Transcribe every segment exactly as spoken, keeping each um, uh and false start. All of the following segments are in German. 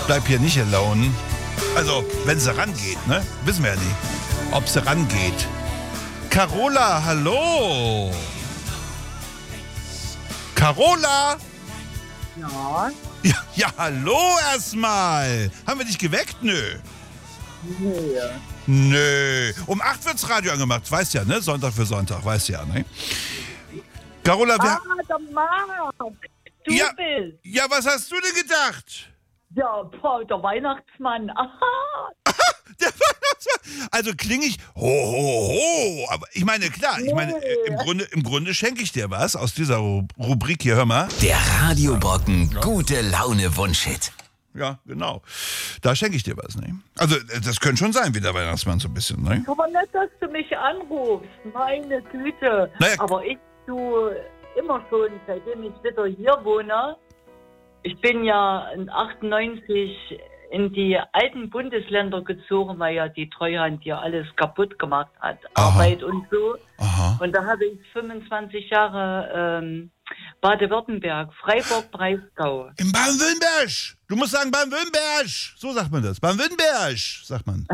bleib hier nicht alone. Also, wenn sie rangeht, ne? Wissen wir ja nicht, ob sie rangeht. Carola, hallo. Carola. Ja. Ja, ja, hallo erstmal. Haben wir dich geweckt? Nö. Nee. Nö. Um acht wird's Radio angemacht. Weißt ja, ne? Sonntag für Sonntag. Weißt ja, ne? Carola, wir... Ah, der Marc. Du ja, bist. ja, was hast du denn gedacht? Ja, boah, der Weihnachtsmann. Aha. Der Weihnachtsmann. Also klinge ich ho, ho, ho. Aber ich meine, klar, ich meine, Nee. im Grunde, im Grunde schenke ich dir was aus dieser Ru- Rubrik hier. Hör mal. Der Radiobrocken gute Laune Wunschhit. Ja, genau. Da schenke ich dir was, ne? Also, das könnte schon sein, wie der Weihnachtsmann so ein bisschen, ne? Aber nicht, dass du mich anrufst. Meine Güte. Naja. Aber ich, du, immer schon, seitdem ich wieder hier wohne. Ich bin ja in achtundneunzig in die alten Bundesländer gezogen, weil ja die Treuhand hier alles kaputt gemacht hat. Aha. Arbeit und so. Aha. Und da habe ich fünfundzwanzig Jahre ähm, Baden-Württemberg, Freiburg-Breisgau. In Baden-Württemberg. Du musst sagen Baden-Württemberg. So sagt man das. Baden-Württemberg, sagt man.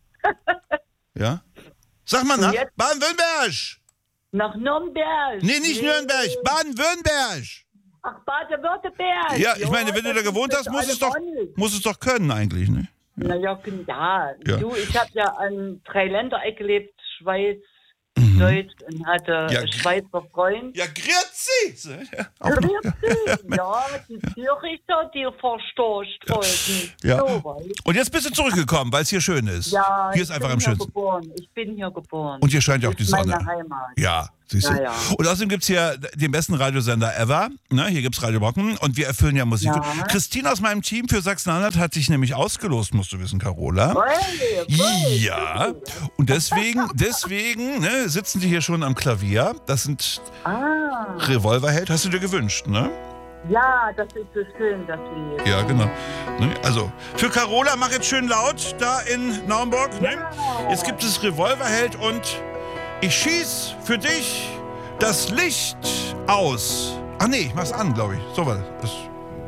Ja? Sag mal nach. Und jetzt? Baden-Württemberg. Nach Nürnberg. Nee, nicht Nürnberg. Baden-Württemberg. Ach, Baden-Württemberg. Ja, ich meine, wenn du da das gewohnt ist hast, musst eine es doch, Bonne. musst es doch können eigentlich, ne? Naja, ja. Ja. Du, ich habe ja an drei Ländereck gelebt, Schweiz, Mhm. Deutsch und hatte Ja, Schweizer Freund. Ja, grüezi. Ja, auch noch. Grüezi. Ja, die Züricher, die verstorcht wollten. Ja. So weit. Und jetzt bist du zurückgekommen, weil es hier schön ist. Ja, Hier ich ist einfach bin am hier schönsten. geboren. Ich bin hier geboren. Und hier scheint ja auch Das die ist Sonne. meine Heimat. Ja, siehst du. Ja, ja. Und außerdem gibt es hier den besten Radiosender ever. Ne, hier gibt es Radio Brocken und wir erfüllen ja Musik. Ja. Christine aus meinem Team für Sachsen-Anhalt hat sich nämlich ausgelost, musst du wissen, Carola. Hey, hey, Ja, und deswegen, deswegen ne, sitzen die hier schon am Klavier. Das sind Ah, Revolverheld, hast du dir gewünscht, ne? ja, das ist so schön, das Lied. Ja, genau. Ne? Also, für Carola, mach jetzt schön laut da in Naumburg. Ne? Ja. Jetzt gibt es Revolverheld und ich schieß für dich das Licht aus. Ach nee, ich mach's an, glaube ich. So war das.